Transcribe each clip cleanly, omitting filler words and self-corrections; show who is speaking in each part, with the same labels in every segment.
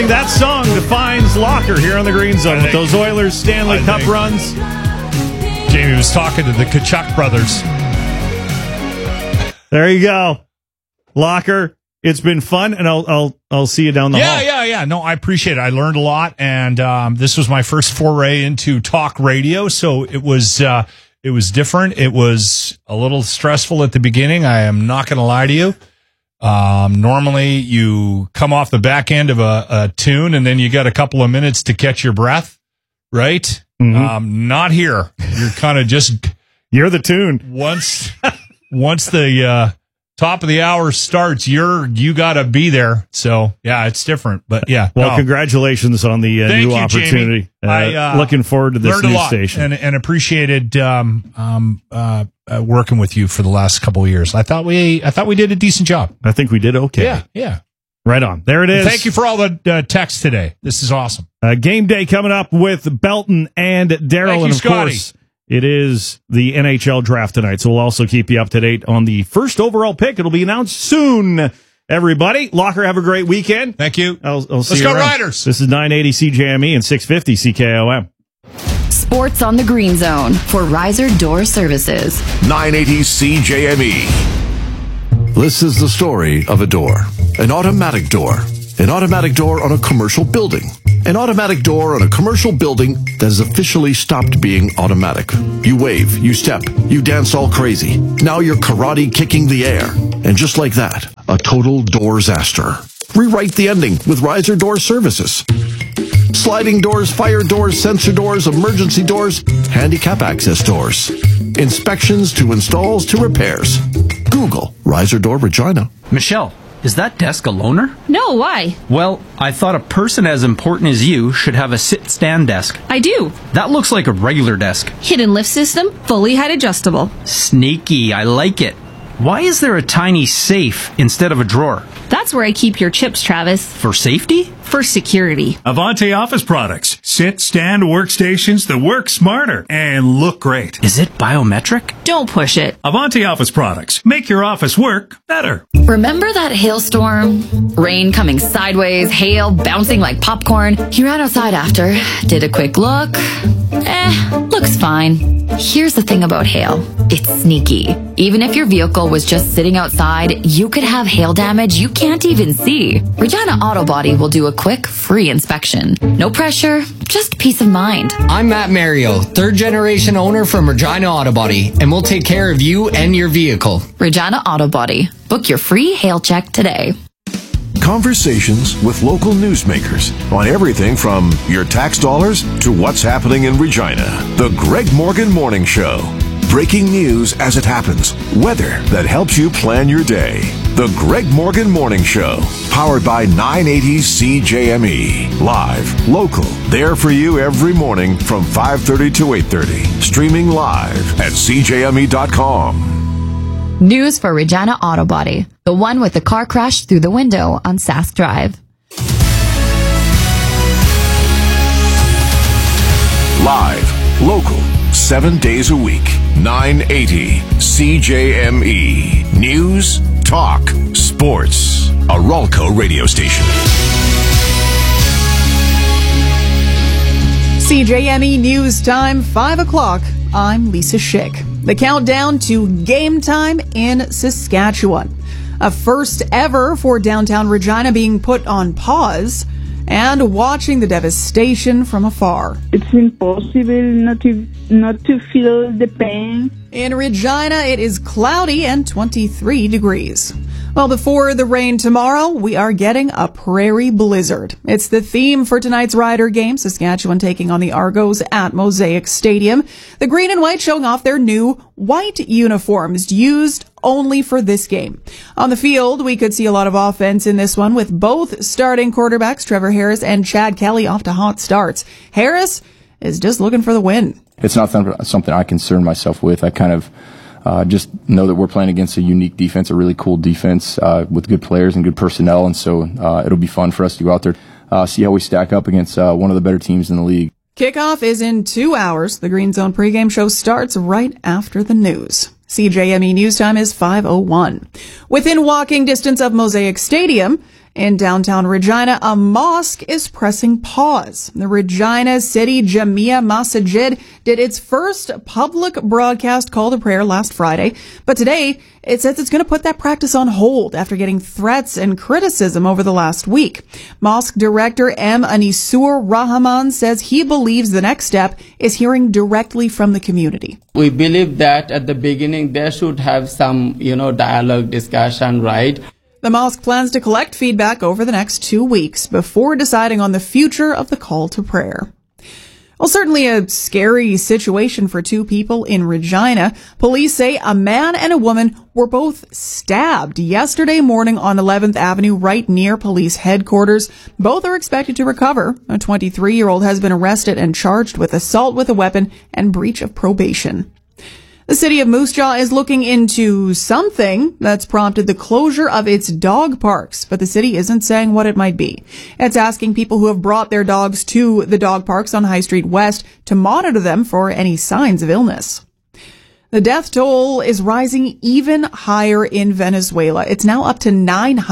Speaker 1: that song defines Locker here on the Green Zone with those Oilers Stanley Cup runs.
Speaker 2: Jamie was talking to the Tkachuk brothers.
Speaker 1: There you go. Locker, it's been fun, and I'll see you down the hall.
Speaker 2: Yeah. No, I appreciate it. I learned a lot, and this was my first foray into talk radio, so it was different. It was a little stressful at the beginning. I am not going to lie to you. Normally, you come off the back end of a tune, and then you got a couple of minutes to catch your breath, right? Mm-hmm. Not here. You're kind of just...
Speaker 1: You're the tune.
Speaker 2: Once the top of the hour starts, you got to be there. So, yeah, it's different. But, yeah.
Speaker 1: Well, congratulations on the new opportunity. Looking forward to this new station.
Speaker 2: And appreciated working with you for the last couple of years. I thought we did a decent job.
Speaker 1: I think we did okay.
Speaker 2: Yeah.
Speaker 1: Right on. There it is.
Speaker 2: Thank you for all the texts today. This is awesome.
Speaker 1: Game day coming up with Belton and Daryl. And, of course, it is the NHL draft tonight, so we'll also keep you up to date on the first overall pick. It'll be announced soon, everybody. Locker, have a great weekend.
Speaker 2: Thank you.
Speaker 1: I'll see
Speaker 2: Let's
Speaker 1: you
Speaker 2: go
Speaker 1: around.
Speaker 2: Riders.
Speaker 1: This is 980 CJME and 650 CKOM.
Speaker 3: Sports on the Green Zone for Riser Door Services.
Speaker 4: 980 CJME. This is the story of a door. An automatic door. An automatic door on a commercial building. An automatic door on a commercial building that has officially stopped being automatic. You wave, you step, you dance all crazy. Now you're karate kicking the air. And just like that, a total doorsaster. Rewrite the ending with Riser Door Services. Sliding doors, fire doors, sensor doors, emergency doors, handicap access doors. Inspections to installs to repairs. Google Riser Door Regina.
Speaker 5: Michelle, is that desk a loaner?
Speaker 6: No, why?
Speaker 5: Well, I thought a person as important as you should have a sit-stand desk.
Speaker 6: I do.
Speaker 5: That looks like a regular desk.
Speaker 6: Hidden lift system, fully height adjustable.
Speaker 5: Sneaky, I like it. Why is there a tiny safe instead of a drawer?
Speaker 6: That's where I keep your chips, Travis.
Speaker 5: For safety?
Speaker 6: For security.
Speaker 7: Avante Office products. Sit, stand workstations that work smarter and look great.
Speaker 5: Is it biometric?
Speaker 6: Don't push it.
Speaker 7: Avante Office products. Make your office work better.
Speaker 3: Remember that hailstorm? Rain coming sideways, hail bouncing like popcorn. He ran outside after, did a quick look. Looks fine. Here's the thing about hail. It's sneaky. Even if your vehicle was just sitting outside, you could have hail damage you can't even see. Regina Auto Body will do a quick, free inspection. No pressure, just peace of mind.
Speaker 8: I'm Matt Mario, third-generation owner from Regina Auto Body, and we'll take care of you and your vehicle.
Speaker 3: Regina Auto Body. Book your free hail check today.
Speaker 4: Conversations with local newsmakers on everything from your tax dollars to what's happening in Regina. The Greg Morgan Morning Show. Breaking news as it happens. Weather that helps you plan your day. The Greg Morgan Morning Show. Powered by 980 CJME. Live, local, there for you every morning from 5:30 to 8:30. Streaming live at CJME.com.
Speaker 3: News for Regina Auto Body, the one with the car crash through the window on Sask Drive.
Speaker 4: Live, local, 7 days a week. 980 CJME. News, talk, sports. A Ralco radio station.
Speaker 9: CJME News Time, 5 o'clock. I'm Lisa Schick. The countdown to game time in Saskatchewan. A first ever for downtown Regina being put on pause and watching the devastation from afar.
Speaker 10: It's impossible not to feel the pain.
Speaker 9: In Regina, it is cloudy and 23 degrees. Well, before the rain tomorrow, we are getting a prairie blizzard. It's the theme for tonight's Rider game, Saskatchewan taking on the Argos at Mosaic Stadium. The green and white showing off their new white uniforms used only for this game. On the field, we could see a lot of offense in this one with both starting quarterbacks, Trevor Harris and Chad Kelly, off to hot starts. Harris is just looking for the win.
Speaker 11: It's not something I concern myself with. I kind of just know that we're playing against a unique defense, a really cool defense with good players and good personnel, and so it'll be fun for us to go out there, see how we stack up against one of the better teams in the league.
Speaker 9: Kickoff is in 2 hours. The Green Zone pregame show starts right after the news. CJME News Time is 5:01. Within walking distance of Mosaic Stadium, In downtown Regina, a mosque is pressing pause. The Regina City Jamia Masjid did its first public broadcast call to prayer last Friday, but today it says it's going to put that practice on hold after getting threats and criticism over the last week. Mosque director M. Anisur Rahman says he believes the next step is hearing directly from the community.
Speaker 12: We believe that at the beginning there should have some, dialogue, discussion, right?
Speaker 9: The mosque plans to collect feedback over the next 2 weeks before deciding on the future of the call to prayer. Well, certainly a scary situation for two people in Regina. Police say a man and a woman were both stabbed yesterday morning on 11th Avenue right near police headquarters. Both are expected to recover. A 23-year-old has been arrested and charged with assault with a weapon and breach of probation. The city of Moose Jaw is looking into something that's prompted the closure of its dog parks, but the city isn't saying what it might be. It's asking people who have brought their dogs to the dog parks on High Street West to monitor them for any signs of illness. The death toll is rising even higher in Venezuela. It's now up to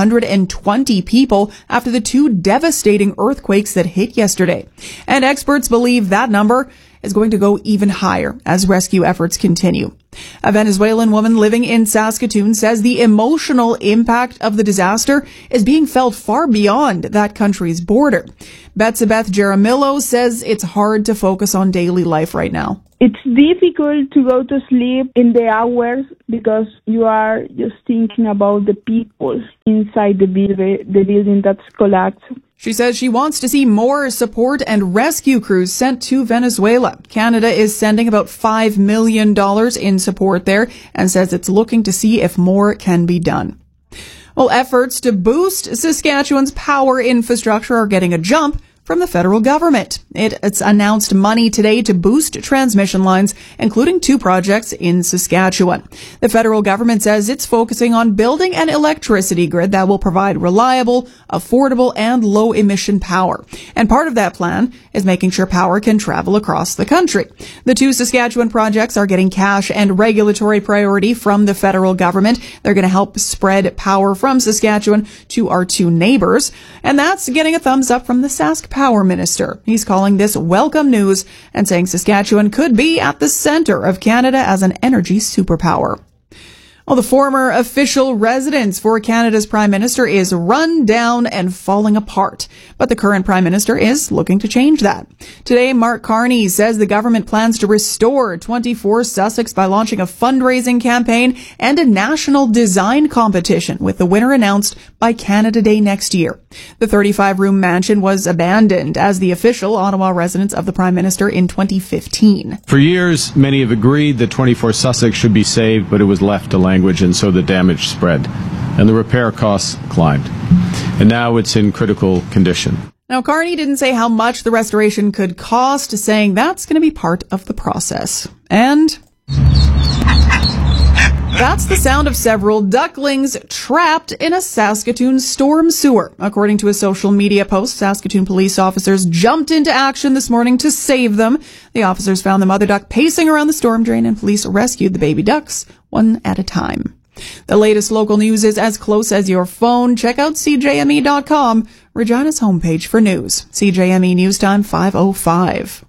Speaker 9: 920 people after the two devastating earthquakes that hit yesterday. And experts believe that number is going to go even higher as rescue efforts continue. A Venezuelan woman living in Saskatoon says the emotional impact of the disaster is being felt far beyond that country's border. Betsabeth Jaramillo says it's hard to focus on daily life right now.
Speaker 10: It's difficult to go to sleep in the hours because you are just thinking about the people inside the building that's collapsed.
Speaker 9: She says she wants to see more support and rescue crews sent to Venezuela. Canada is sending about $5 million in support there and says it's looking to see if more can be done. Well, efforts to boost Saskatchewan's power infrastructure are getting a jump from the federal government. It's announced money today to boost transmission lines, including 2 projects in Saskatchewan. The federal government says it's focusing on building an electricity grid that will provide reliable, affordable, and low-emission power. And part of that plan is making sure power can travel across the country. The 2 Saskatchewan projects are getting cash and regulatory priority from the federal government. They're going to help spread power from Saskatchewan to our 2 neighbors. And that's getting a thumbs up from the Sask Power Minister. He's calling this welcome news and saying Saskatchewan could be at the center of Canada as an energy superpower. Well, the former official residence for Canada's Prime Minister is run down and falling apart, but the current Prime Minister is looking to change that. Today, Mark Carney says the government plans to restore 24 Sussex by launching a fundraising campaign and a national design competition, with the winner announced by Canada Day next year. The 35-room mansion was abandoned as the official Ottawa residence of the Prime Minister in 2015.
Speaker 13: For years, many have agreed that 24 Sussex should be saved, but it was left to language, and so the damage spread, and the repair costs climbed. And now it's in critical condition.
Speaker 9: Now, Carney didn't say how much the restoration could cost, saying that's going to be part of the process. And that's the sound of several ducklings trapped in a Saskatoon storm sewer. According to a social media post, Saskatoon police officers jumped into action this morning to save them. The officers found the mother duck pacing around the storm drain, and police rescued the baby ducks one at a time. The latest local news is as close as your phone. Check out CJME.com, Regina's homepage for news. CJME News Time 5:05.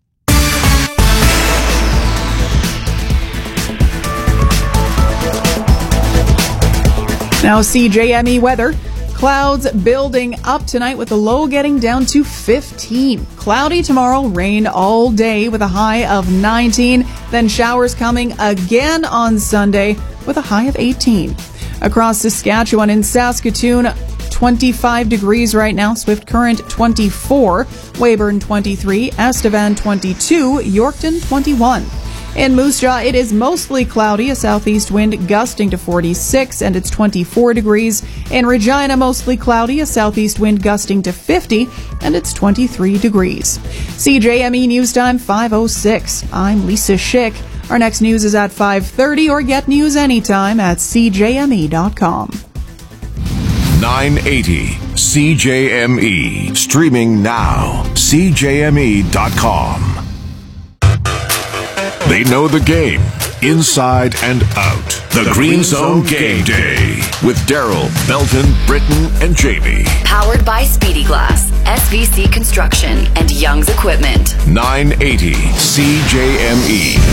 Speaker 9: Now, CJME weather. Clouds building up tonight with the low getting down to 15. Cloudy tomorrow, rain all day with a high of 19. Then showers coming again on Sunday with a high of 18. Across Saskatchewan and Saskatoon, 25 degrees right now. Swift Current 24. Weyburn 23. Estevan 22. Yorkton 21. In Moose Jaw, it is mostly cloudy, a southeast wind gusting to 46, and it's 24 degrees. In Regina, mostly cloudy, a southeast wind gusting to 50, and it's 23 degrees. CJME News Time 5:06. I'm Lisa Schick. Our next news is at 5:30, or get news anytime at CJME.com.
Speaker 4: 980 CJME. Streaming now. CJME.com. They know the game. inside and out. The Green Zone Game Day with Daryl, Belton, Britton, and Jamie.
Speaker 3: Powered by Speedy Glass, SVC Construction, and Young's Equipment.
Speaker 4: 980 CJME.